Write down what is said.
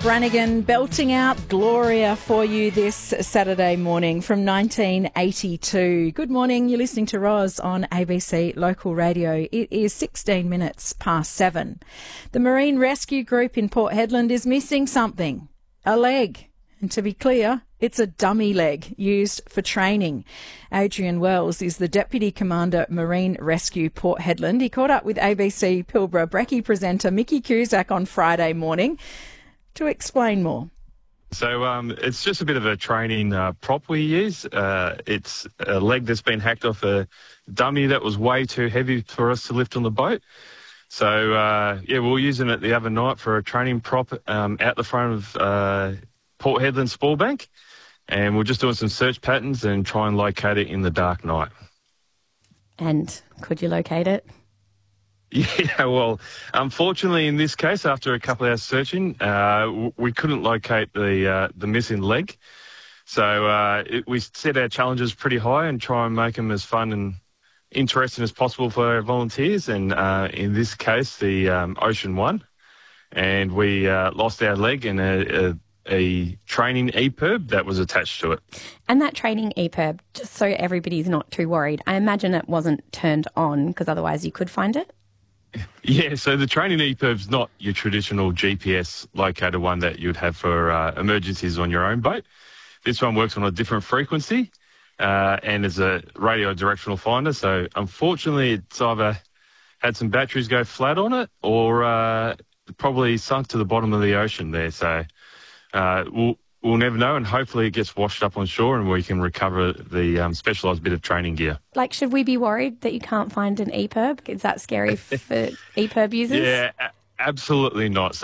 Brannigan belting out Gloria for you this Saturday morning from 1982. Good morning. You're listening to Roz on ABC Local Radio. It is 16 minutes past 7. The Marine Rescue Group in Port Hedland is missing something, a leg. And to be clear, it's a dummy leg used for training. Adrian Wells is the Deputy Commander, Marine Rescue Port Hedland. He caught up with ABC Pilbara Brekkie presenter Mickey Cusack on Friday morning to explain more. So it's just a bit of a training prop we use. It's a leg that's been hacked off a dummy that was way too heavy for us to lift on the boat. So, we were using it the other night for a training prop out the front of Port Hedland Spoolbank, and we're just doing some search patterns and try and locate it in the dark night. And could you locate it? Yeah, well, unfortunately in this case, after a couple of hours searching, we couldn't locate the missing leg. So we set our challenges pretty high and try and make them as fun and interesting as possible for our volunteers. And in this case, the Ocean won, and we lost our leg and a training EPIRB that was attached to it. And that training EPIRB, just so everybody's not too worried, I imagine it wasn't turned on because otherwise you could find it? Yeah, so the training EPIRB's not your traditional GPS locator one that you'd have for emergencies on your own boat. This one works on a different frequency and is a radio directional finder. So unfortunately, it's either had some batteries go flat on it or probably sunk to the bottom of the ocean there. So we'll never know, and hopefully it gets washed up on shore and we can recover the specialised bit of training gear. Like, should we be worried that you can't find an EPIRB? Is that scary for EPIRB users? Yeah, absolutely not.